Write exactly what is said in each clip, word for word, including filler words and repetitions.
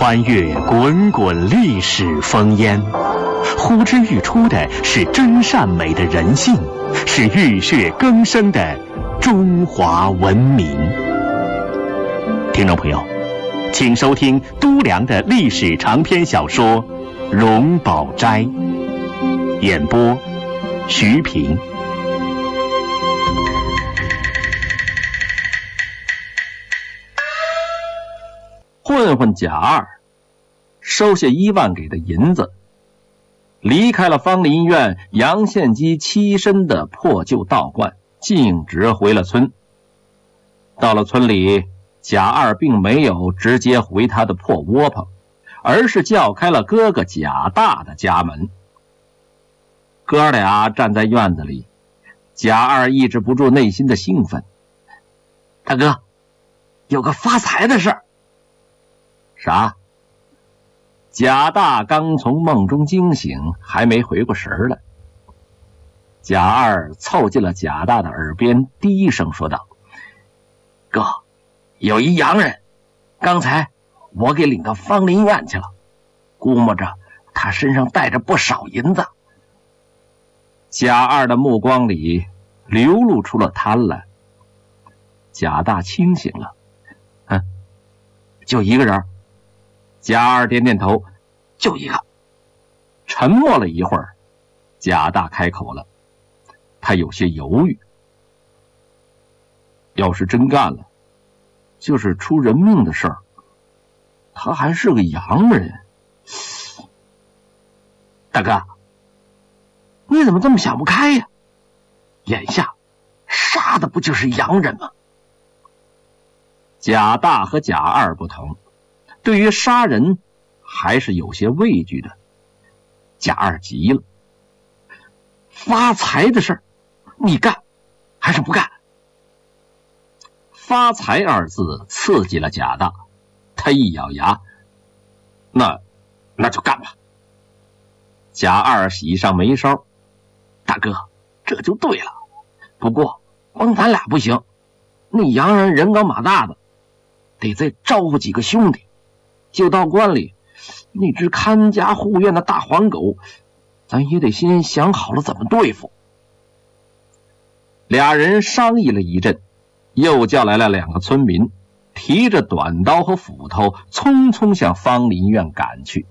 穿越滚滚历史烽烟，呼之欲出的是真善美的人性，是浴血更生的中华文明。听众朋友，请收听都良的历史长篇小说《荣宝斋》，演播徐平。 混混贾二收下一万给的银子，离开了芳林院杨献基栖身的破旧道观，径直回了村。到了村里，贾二并没有直接回他的破窝棚，而是叫开了哥哥贾大的家门。哥俩站在院子里，贾二抑制不住内心的兴奋。大哥，有个发财的事儿。啥？贾大刚从梦中惊醒，还没回过神来。贾二凑近了贾大的耳边，低声说道：哥，有一洋人，刚才我给领到芳林院去了，估摸着他身上带着不少银子。贾二的目光里流露出了贪婪。贾大清醒了，嗯，就一个人。贾二点点头，就一个。沉默了一会儿，贾大开口了，他有些犹豫。要是真干了，就是出人命的事儿，他还是个洋人。大哥，你怎么这么想不开呀？眼下杀的不就是洋人吗？贾大和贾二不同，对于杀人还是有些畏惧的。贾二急了，发财的事儿你干还是不干？发财二字刺激了贾大，他一咬牙，那那就干吧。贾二喜上眉梢，大哥，这就对了，不过光咱俩不行，那洋人人高马大的，得再招呼几个兄弟。就道观里那只看家护院的大黄狗，咱也得先想好了怎么对付。俩人商议了一阵，又叫来了两个村民，提着短刀和斧头匆匆向芳林院赶去。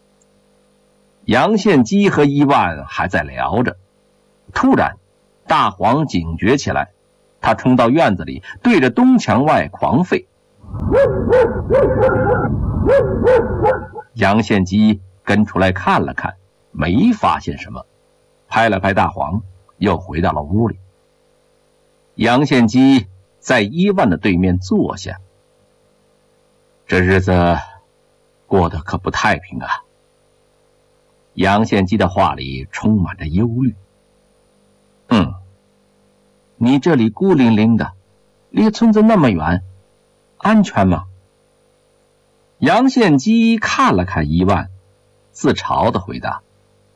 杨献基和伊万还在聊着，突然大黄警觉起来，他冲到院子里，对着东墙外狂吠。杨献基跟出来看了看，没发现什么，拍了拍大黄，又回到了屋里。杨献基在伊万的对面坐下。这日子过得可不太平啊。杨献基的话里充满着忧虑。嗯，你这里孤零零的，离村子那么远，安全吗？杨献基看了看伊万，自嘲地回答：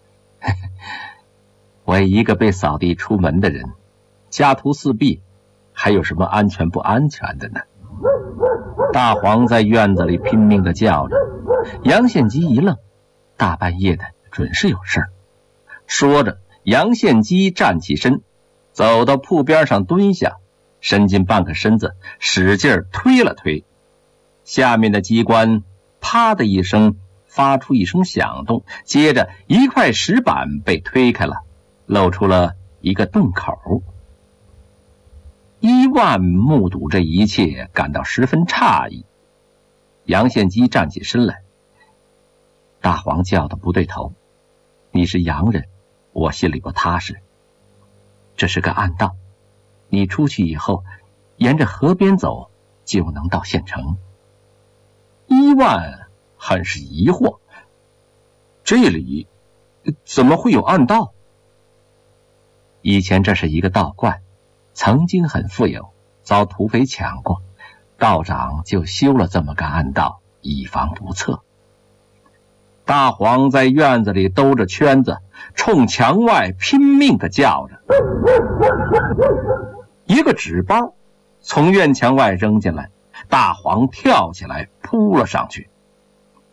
我一个被扫地出门的人，家徒四壁，还有什么安全不安全的呢？大黄在院子里拼命地叫着。杨献基一愣，大半夜的准是有事儿。说着，杨献基站起身，走到铺边上蹲下，伸进半个身子，使劲推了推。下面的机关啪的一声发出一声响动，接着一块石板被推开了，露出了一个洞口。伊万目睹这一切，感到十分诧异。杨献基站起身来，大黄叫的不对头，你是洋人，我心里不踏实。这是个暗道，你出去以后沿着河边走就能到县城。伊万很是疑惑，这里怎么会有暗道？以前这是一个道观，曾经很富有，遭土匪抢过，道长就修了这么个暗道，以防不测。大黄在院子里兜着圈子，冲墙外拼命地叫着。一个纸包从院墙外扔进来，大黄跳起来扑了上去。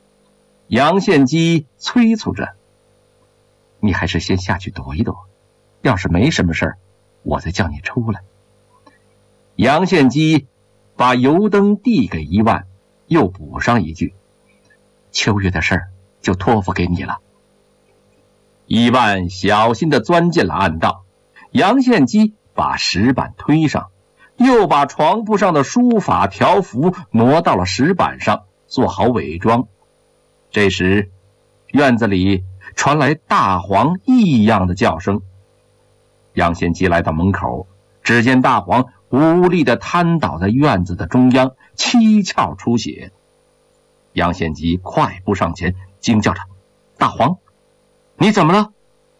杨献基催促着：“你还是先下去躲一躲，要是没什么事儿，我再叫你出来。”杨献基把油灯递给一万，又补上一句：“秋月的事儿就托付给你了。”一万小心地钻进了暗道，杨献基把石板推上，又把床铺上的书法条幅挪到了石板上，做好伪装。这时院子里传来大黄异样的叫声。杨献基来到门口，只见大黄无力地瘫倒在院子的中央，七窍出血。杨献基快步上前，惊叫着：“大黄，你怎么了？”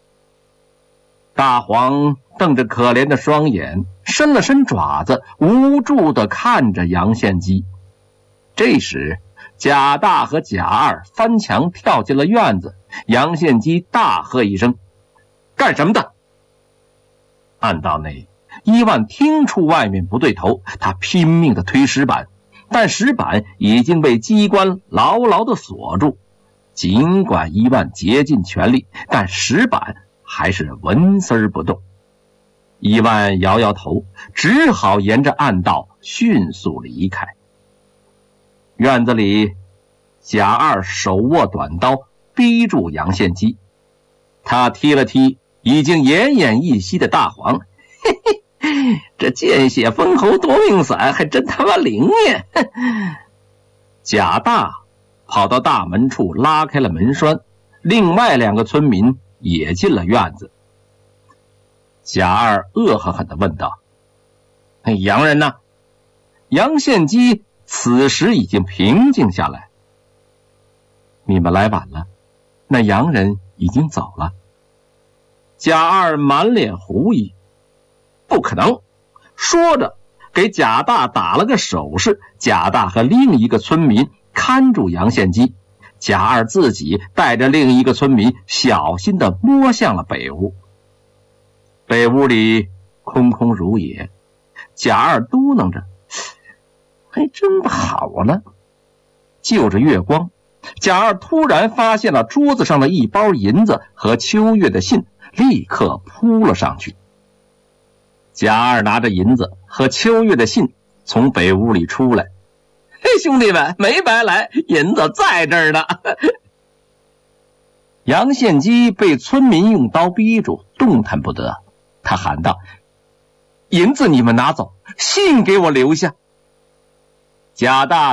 大黄瞪着可怜的双眼，伸了伸爪子，无助地看着杨献基。这时贾大和贾二翻墙跳进了院子，杨献基大喝一声：“干什么的？”暗道内，伊万听出外面不对头，他拼命地推石板，但石板已经被机关牢牢地锁住。尽管伊万竭尽全力，但石板还是纹丝不动。伊万摇摇头，只好沿着暗道迅速离开。院子里，贾二手握短刀，逼住杨献基。他踢了踢已经奄奄一息的大黄：“嘿嘿，这见血封喉夺命散还真他妈灵验！”贾大跑到大门处拉开了门栓，另外两个村民也进了院子。贾二恶狠狠地问道：“洋人呢？”杨献基此时已经平静下来：“你们来晚了，那洋人已经走了。”贾二满脸狐疑：“不可能！”说着给贾大打了个手势，贾大和另一个村民看住杨献基，贾二自己带着另一个村民小心地摸向了北屋。北屋里空空如也，贾二嘟囔着：“还真好了。”就着月光，贾二突然发现了桌子上的一包银子和秋月的信，立刻扑了上去。贾二拿着银子和秋月的信从北屋里出来：“嘿，兄弟们，没白来，银子在这儿呢。”杨献基被村民用刀逼住，动弹不得。他喊道：“银子你们拿走，信给我留下。”贾大